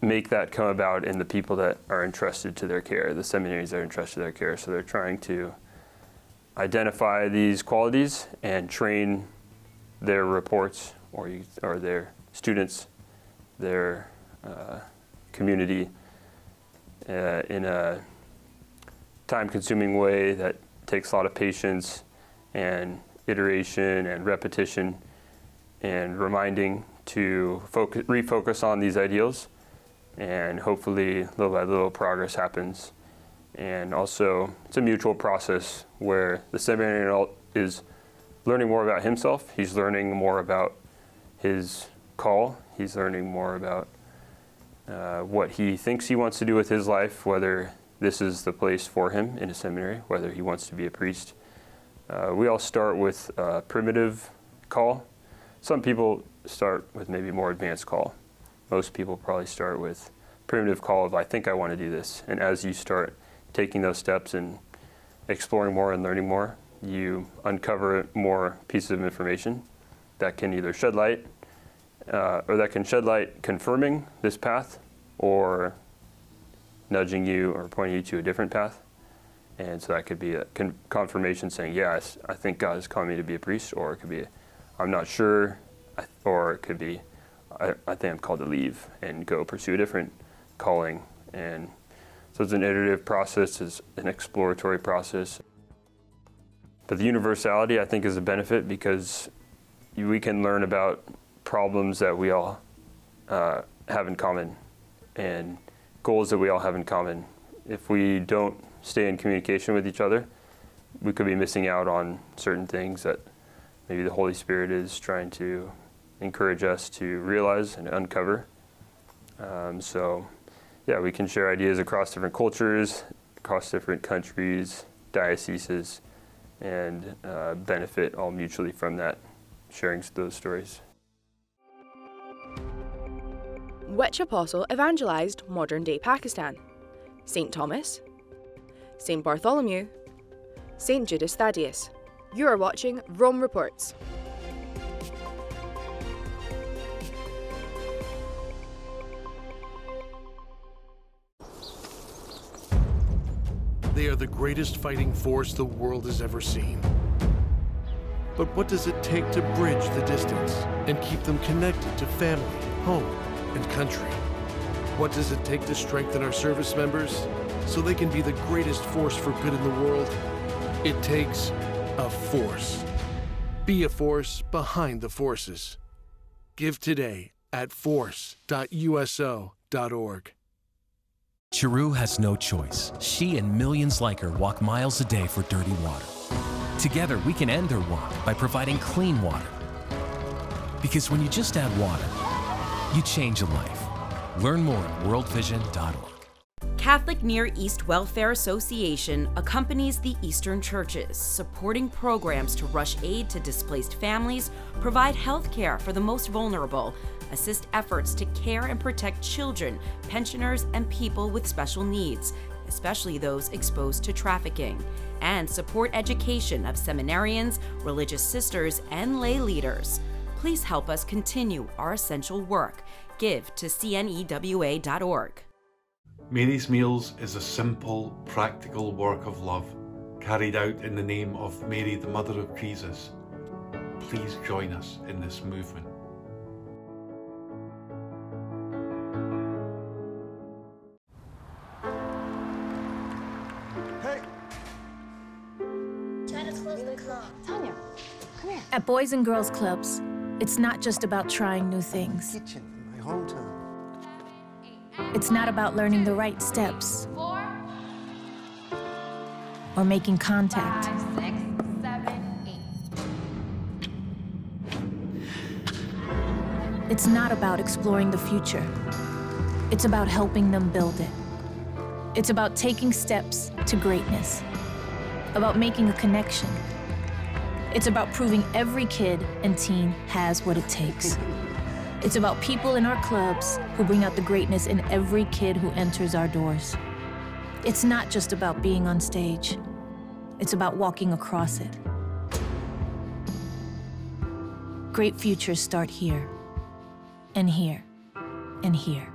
make that come about in the people that are entrusted to their care, the seminaries that are entrusted to their care. So they're trying to identify these qualities and train their reports or their students, their community in a time-consuming way that takes a lot of patience and iteration and repetition and reminding to refocus on these ideals, and hopefully little by little progress happens. And also it's a mutual process where the seminarian is learning more about himself, he's learning more about his call, he's learning more about what he thinks he wants to do with his life, whether this is the place for him in a seminary, whether he wants to be a priest. We all start with a primitive call. Some people start with maybe more advanced call. Most people probably start with primitive call of, I think I want to do this. And as you start taking those steps and exploring more and learning more, you uncover more pieces of information that can either shed light, or that can shed light confirming this path, or nudging you or pointing you to a different path. And so that could be a confirmation saying, yes, I think God is calling me to be a priest, or it could be, I'm not sure, or it could be, I think I'm called to leave and go pursue a different calling. And so it's an iterative process, it's an exploratory process. But the universality, I think, is a benefit because we can learn about problems that we all have in common and goals that we all have in common. If we don't stay in communication with each other, we could be missing out on certain things that maybe the Holy Spirit is trying to encourage us to realize and uncover. So yeah, we can share ideas across different cultures, across different countries, dioceses, and benefit all mutually from that, sharing those stories. Which apostle evangelized modern-day Pakistan? St. Thomas, St. Bartholomew, St. Judas Thaddeus. You are watching Rome Reports. They are the greatest fighting force the world has ever seen. But what does it take to bridge the distance and keep them connected to family, home, and country? What does it take to strengthen our service members so they can be the greatest force for good in the world? It takes a force. Be a force behind the forces. Give today at force.uso.org. Chiru has no choice. She and millions like her walk miles a day for dirty water. Together, we can end their walk by providing clean water. Because when you just add water, you change a life. Learn more at worldvision.org. Catholic Near East Welfare Association accompanies the Eastern churches, supporting programs to rush aid to displaced families, provide health care for the most vulnerable, assist efforts to care and protect children, pensioners, and people with special needs, especially those exposed to trafficking, and support education of seminarians, religious sisters, and lay leaders. Please help us continue our essential work. Give to cnewa.org. Mary's Meals is a simple, practical work of love carried out in the name of Mary, the Mother of Jesus. Please join us in this movement. Tanya, come here. At Boys and Girls Clubs, it's not just about trying new things. Kitchen in my hometown. It's not about learning the right steps or making contact. 5, 6, 7, 8. It's not about exploring the future. It's about helping them build it. It's about taking steps to greatness, about making a connection. It's about proving every kid and teen has what it takes. It's about people in our clubs who bring out the greatness in every kid who enters our doors. It's not just about being on stage. It's about walking across it. Great futures start here, and here, and here.